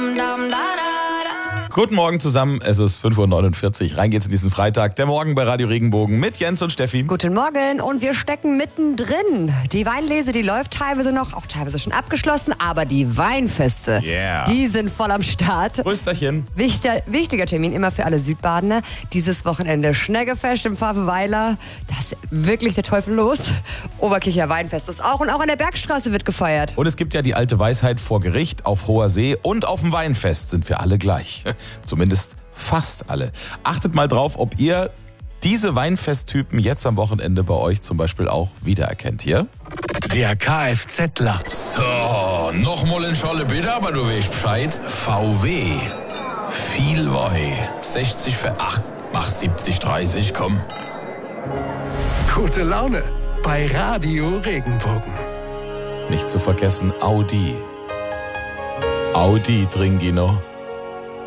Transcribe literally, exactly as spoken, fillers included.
Guten Morgen zusammen, es ist fünf Uhr neunundvierzig. Rein geht's in diesen Freitag. Der Morgen bei Radio Regenbogen mit Jens und Steffi. Guten Morgen und wir stecken mittendrin. Die Weinlese, die läuft teilweise noch, auch teilweise schon abgeschlossen, aber die Weinfeste, Yeah. die sind voll am Start. Prösterchen. Wichtiger, wichtiger Termin immer für alle Südbadener. Dieses Wochenende Schneggefest im Pfaffenweiler. Da ist wirklich der Teufel los. Oberkircher Weinfest ist auch und auch an der Bergstraße wird gefeiert. Und es gibt ja die alte Weisheit, vor Gericht, auf hoher See und auf dem Weinfest sind wir alle gleich. Zumindest fast alle. Achtet mal drauf, ob ihr diese Weinfesttypen jetzt am Wochenende bei euch zum Beispiel auch wiedererkennt hier. Der Kfzler. So, nochmal in Scholle bitte, aber du weißt Bescheid. V W. Viel Weih. sechzig für acht. Mach siebzig, dreißig, komm. Gute Laune bei Radio Regenbogen. Nicht zu vergessen Audi. Audi Dringino.